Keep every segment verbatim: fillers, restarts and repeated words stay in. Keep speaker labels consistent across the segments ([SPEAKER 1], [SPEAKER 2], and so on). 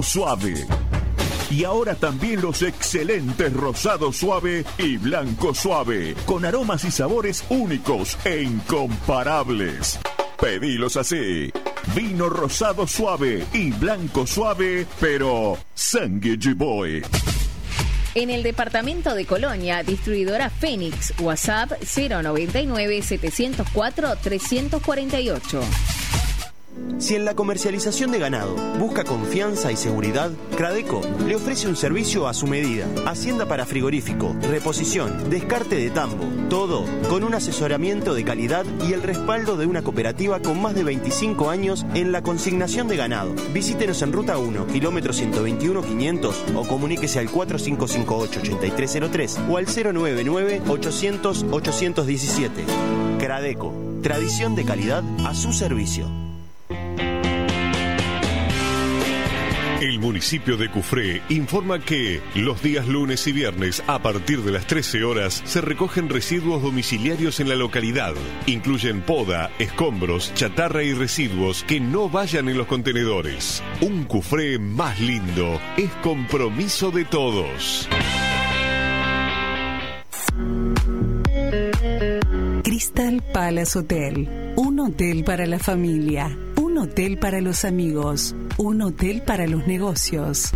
[SPEAKER 1] Suave. Y ahora también los excelentes rosado suave y blanco suave, con aromas y sabores únicos e incomparables. Pedilos así: vino rosado suave y blanco suave, pero Sangue Boy.
[SPEAKER 2] En el departamento de Colonia, distribuidora Fénix, WhatsApp cero noventa y nueve, setecientos cuatro, trescientos cuarenta y ocho.
[SPEAKER 3] Si en la comercialización de ganado busca confianza y seguridad, Cradeco le ofrece un servicio a su medida. Hacienda para frigorífico, reposición, descarte de tambo, todo con un asesoramiento de calidad y el respaldo de una cooperativa con más de veinticinco años en la consignación de ganado. Visítenos en Ruta uno, kilómetro ciento veintiuno, quinientos o comuníquese al cuatro cinco cinco ocho, ocho tres cero tres o al cero nueve nueve, ochocientos, ochocientos diecisiete. Cradeco, tradición de calidad a su servicio.
[SPEAKER 4] El municipio de Cufré informa que los días lunes y viernes a partir de las trece horas se recogen residuos domiciliarios en la localidad. Incluyen poda, escombros, chatarra y residuos que no vayan en los contenedores. Un Cufré más lindo es compromiso de todos.
[SPEAKER 5] Crystal Palace Hotel, un hotel para la familia, un hotel para los amigos, un hotel para los negocios.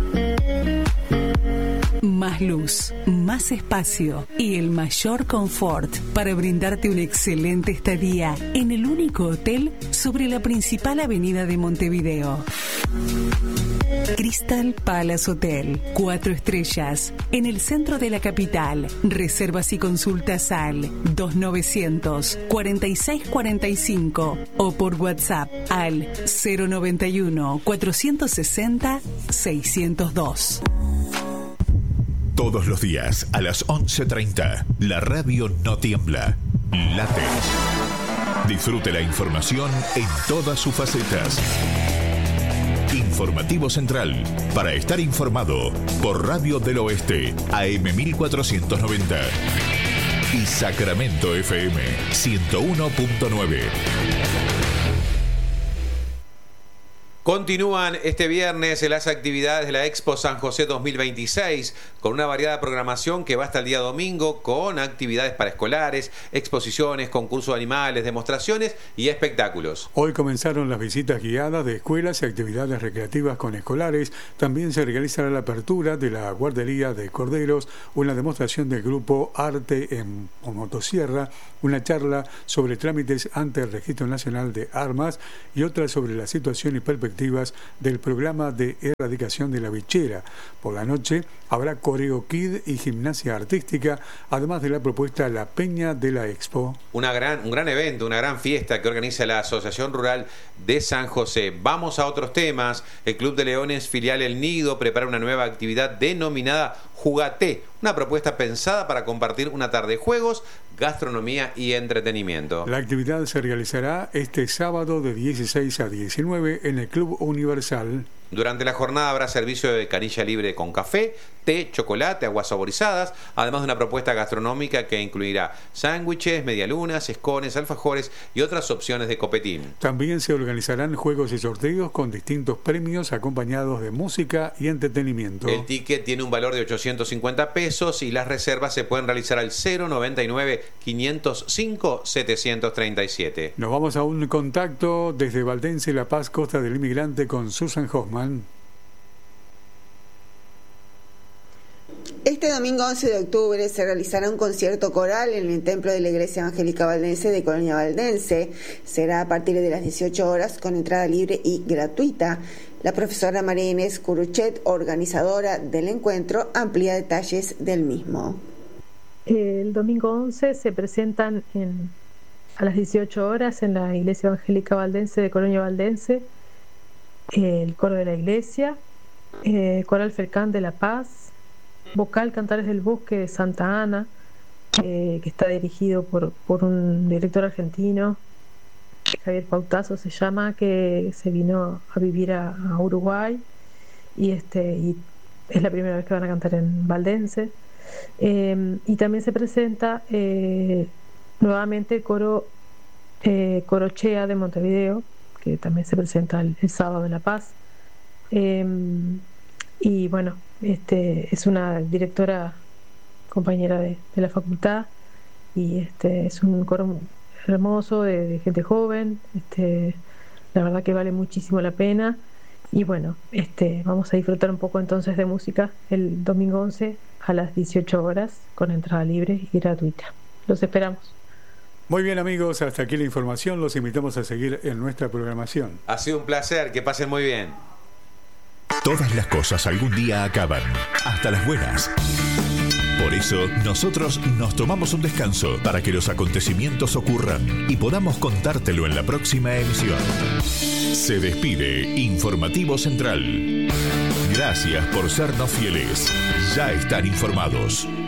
[SPEAKER 5] Más luz, más espacio y el mayor confort para brindarte una excelente estadía en el único hotel sobre la principal avenida de Montevideo. Crystal Palace Hotel, cuatro estrellas, en el centro de la capital. Reservas y consultas al dos novecientos, cuarenta y seis cuarenta y cinco o por WhatsApp al cero noventa y uno, cuatrocientos sesenta, seiscientos dos.
[SPEAKER 6] Todos los días a las once treinta, la radio no tiembla, late. Disfrute la información en todas sus facetas. Informativo Central, para estar informado, por Radio del Oeste, A M mil cuatrocientos noventa y Sacramento F M ciento uno punto nueve.
[SPEAKER 7] Continúan este viernes las actividades de la Expo San José dos mil veintiséis con una variada programación que va hasta el día domingo, con actividades para escolares, exposiciones, concursos de animales, demostraciones y espectáculos.
[SPEAKER 8] Hoy comenzaron las visitas guiadas de escuelas y actividades recreativas con escolares. También se realizará la apertura de la guardería de corderos, una demostración del grupo Arte en Motosierra, una charla sobre trámites ante el Registro Nacional de Armas y otra sobre la situación y perspectivas del programa de erradicación de la bichera. Por la noche habrá coreo kid y gimnasia artística, además de la propuesta La Peña de la Expo.
[SPEAKER 7] Una gran, un gran evento, una gran fiesta que organiza la Asociación Rural de San José. Vamos a otros temas. El Club de Leones filial El Nido prepara una nueva actividad denominada Jugaté, una propuesta pensada para compartir una tarde de juegos, gastronomía y entretenimiento.
[SPEAKER 8] La actividad se realizará este sábado de dieciséis a diecinueve en el Club Universal.
[SPEAKER 7] Durante la jornada habrá servicio de canilla libre con café, té, chocolate, aguas saborizadas, además de una propuesta gastronómica que incluirá sándwiches, medialunas, escones, alfajores y otras opciones de copetín.
[SPEAKER 8] También se organizarán juegos y sorteos con distintos premios acompañados de música y entretenimiento.
[SPEAKER 7] El ticket tiene un valor de ochocientos cincuenta pesos y las reservas se pueden realizar al cero noventa y nueve, quinientos cinco, setecientos treinta y siete.
[SPEAKER 8] Nos vamos a un contacto desde Valdense, La Paz, Costa del Inmigrante, con Susan Hoffman.
[SPEAKER 9] Este domingo once de octubre se realizará un concierto coral en el templo de la Iglesia Evangélica Valdense de Colonia Valdense. Será a partir de las dieciocho horas con entrada libre y gratuita. La profesora María Inés Curuchet, organizadora del encuentro, amplía detalles del mismo.
[SPEAKER 10] El domingo once se presentan en, a las dieciocho horas en la Iglesia Evangélica Valdense de Colonia Valdense el coro de la iglesia, eh, Coral Fercán de La Paz, Vocal Cantares del Bosque de Santa Ana, eh, que está dirigido por, por un director argentino, Javier Pautazo se llama, que se vino a vivir a, a Uruguay y, este, y es la primera vez que van a cantar en Valdense. Eh, y también se presenta eh, nuevamente el coro eh, Corochea de Montevideo, que también se presenta el, el sábado en La Paz. Eh, y bueno, este es una directora compañera de, de la facultad, y este es un coro hermoso de, de gente joven, este la verdad que vale muchísimo la pena. Y bueno, este vamos a disfrutar un poco entonces de música el domingo once a las dieciocho horas con entrada libre y gratuita. Los esperamos.
[SPEAKER 8] Muy bien, amigos, hasta aquí la información. Los invitamos a seguir en nuestra programación.
[SPEAKER 7] Ha sido un placer, que pasen muy bien.
[SPEAKER 6] Todas las cosas algún día acaban, hasta las buenas. Por eso, nosotros nos tomamos un descanso para que los acontecimientos ocurran y podamos contártelo en la próxima emisión. Se despide Informativo Central. Gracias por sernos fieles. Ya están informados.